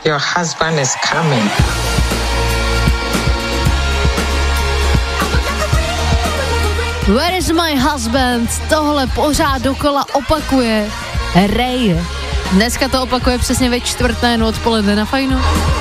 Your husband is coming. Where is my husband? Tohle pořád dokola opakuje Ray. Dneska to opakuje přesně ve 4:00 odpoledne na Fajnu.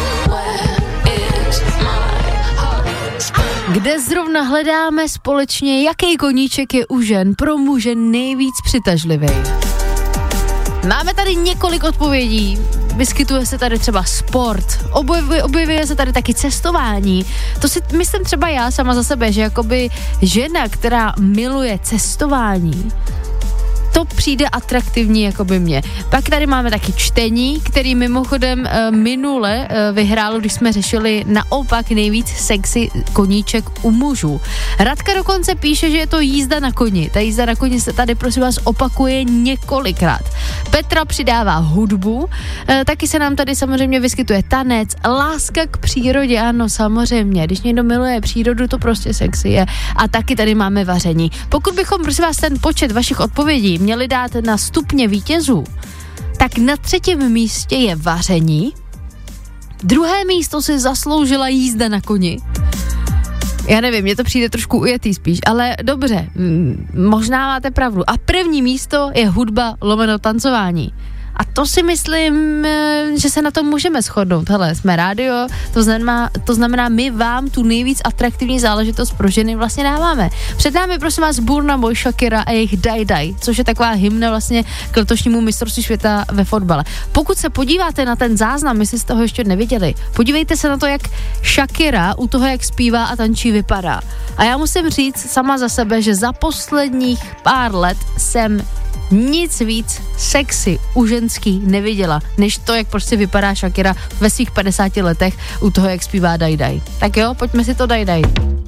Kde zrovna hledáme společně, jaký koníček je u žen pro muže nejvíc přitažlivý. Máme tady několik odpovědí. Vyskytuje se tady třeba sport, objevuje se tady taky cestování. To si myslím třeba já sama za sebe, že jakoby žena, která miluje cestování, to přijde atraktivní jakoby mě. Pak tady máme taky čtení, který mimochodem minule vyhrálo, když jsme řešili naopak nejvíc sexy koníček u mužů. Radka dokonce píše, že je to jízda na koni. Ta jízda na koni se tady prosím vás opakuje několikrát. Petra přidává hudbu, taky se nám tady samozřejmě vyskytuje tanec, láska k přírodě, ano samozřejmě, když někdo miluje přírodu, to prostě sexy je. A taky tady máme vaření. Pokud bychom prosím vás ten počet vašich odpovědí měli dát na stupně vítězů, tak na 3. místě je vaření, 2. místo si zasloužila jízda na koni. Já nevím, mně to přijde trošku ujetý spíš, ale dobře, možná máte pravdu. A 1. místo je hudba / tancování. A to si myslím, že se na tom můžeme shodnout. Hele, jsme rádio, to znamená, my vám tu nejvíc atraktivní záležitost pro ženy vlastně dáváme. Před námi, prosím vás, Burna Boy, Shakira a jejich Dai Dai, což je taková hymna vlastně k letošnímu mistrovství světa ve fotbale. Pokud se podíváte na ten záznam, jestli jste ho ještě neviděli, podívejte se na to, jak Shakira u toho, jak zpívá a tančí, vypadá. A já musím říct sama za sebe, že za posledních pár let jsem nic víc sexy u ženský neviděla, než to, jak prostě vypadá Shakira ve svých 50 letech u toho, jak zpívá Dai Dai. Tak jo, pojďme si to Dai Dai.